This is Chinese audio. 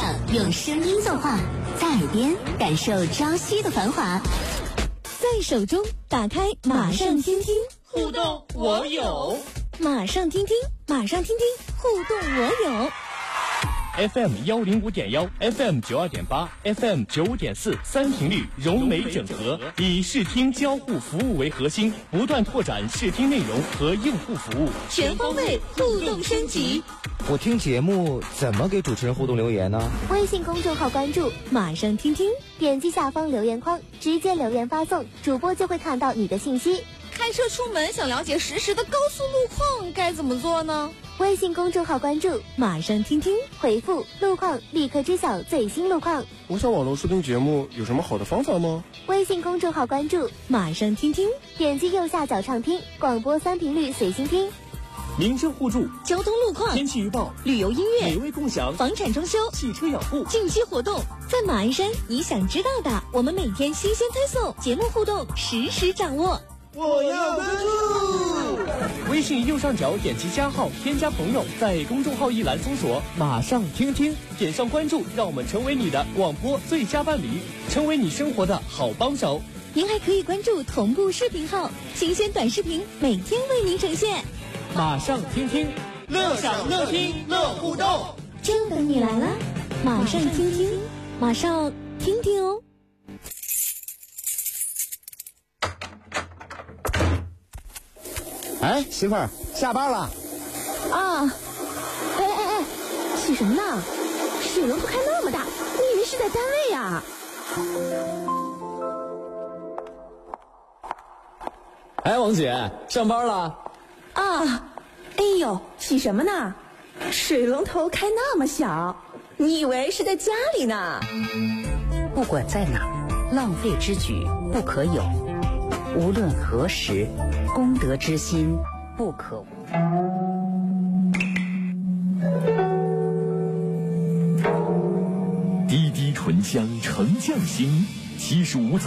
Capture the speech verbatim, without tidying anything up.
响，用声音作画，在耳边感受朝夕的繁华，在手中打开马上听听， 互动我有， 马上听听，马上听听，互动我有。 F M 幺零五点幺 ，F M 九二点八 ，F M 九五点四，三频率融媒整合，以视听交互服务为核心，不断拓展视听内容和用户服务， 全方位互动升级。 我听节目怎么给主持人互动留言呢？ 微信公众号关注马上听听，点击下方留言框，直接留言发送，主播就会看到你的信息。 开车出门想了解实时的高速路况该怎么做呢？ 微信公众号关注马上听听，回复路况立刻知晓最新路况。 我想网络收听节目有什么好的方法吗？ 微信公众号关注马上听听，点击右下角畅听，广播三频率随心听。 民生互助、 交通路况、 天气预报、 旅游音乐、 美味共享、 房产装修、 汽车养护、 近期活动，在马鞍山你想知道的，我们每天新鲜推送，节目互动实时掌握。 我要关注。 微信右上角点击加号，添加朋友，在公众号一栏搜索马上听听，点上关注，让我们成为你的广播最佳伴侣，成为你生活的好帮手。 您还可以关注同步视频号，新鲜短视频每天为您呈现。 马上听听，乐享乐听乐互动， 就等你来了。马上听听，马上听听哦。 哎，媳妇儿，下班了。 啊！哎哎哎，洗什么呢？水龙头开那么大，你以为是在单位呀？ 哎，王姐，上班了？ 啊！哎呦，洗什么呢？水龙头开那么小，你以为是在家里呢？ 不管在哪儿，浪费之举不可有。无论何时，公德之心不可无。 滴滴醇香橙酱心，七十五